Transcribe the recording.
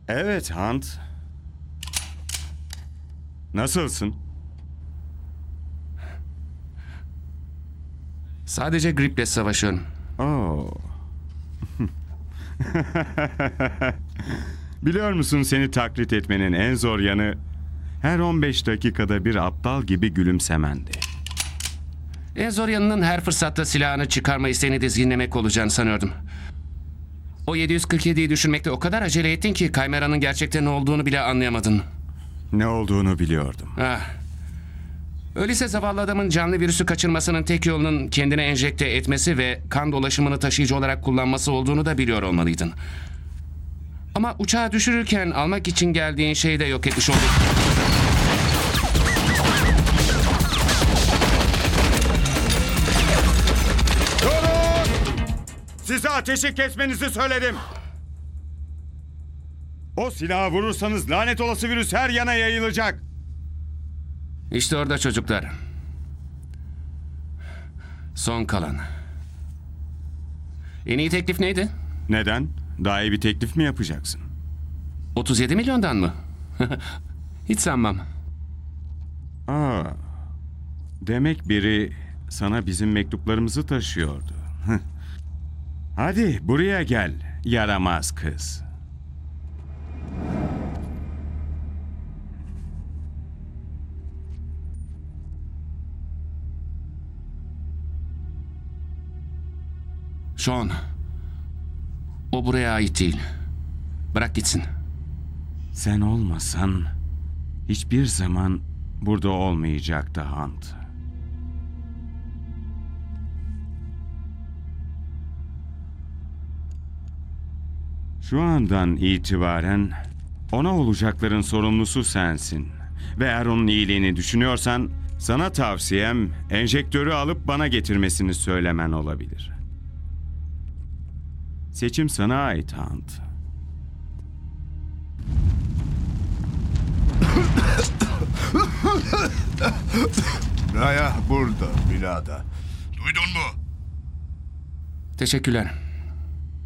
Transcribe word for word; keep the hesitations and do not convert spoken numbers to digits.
Evet Hunt. Nasılsın? Sadece griple savaşıyorum. Oo. Biliyor musun, seni taklit etmenin en zor yanı her on beş dakikada bir aptal gibi gülümsemendi. En zor yanının her fırsatta silahını çıkarma isteğini dizginlemek olacağını sanıyordum. O yedi yüz kırk yediyi düşürmekte o kadar acele ettin ki Kaymera'nın gerçekten ne olduğunu bile anlayamadın. Ne olduğunu biliyordum. Ah. Öyleyse zavallı adamın canlı virüsü kaçırmasının tek yolunun kendine enjekte etmesi ve kan dolaşımını taşıyıcı olarak kullanması olduğunu da biliyor olmalıydın. Ama uçağı düşürürken almak için geldiğin şeyi de yok etmiş olduk. Durun! Size ateşi kesmenizi söyledim. O silahı vurursanız lanet olası virüs her yana yayılacak. İşte orada çocuklar. Son kalan. En iyi teklif neydi? Neden? Daha iyi bir teklif mi yapacaksın? otuz yedi milyondan mı? Hiç sanmam. Aa, demek biri sana bizim mektuplarımızı taşıyordu. Hadi buraya gel, yaramaz kız. Sean. O buraya ait değil. Bırak gitsin. Sen olmasan hiçbir zaman burada olmayacaktı Hunt. Şu andan itibaren ona olacakların sorumlusu sensin. Ve eğer onun iyiliğini düşünüyorsan sana tavsiyem enjektörü alıp bana getirmesini söylemen olabilir. Seçim sana ait Hunt. Raya burada, binada. Duydun mu? Teşekkürler.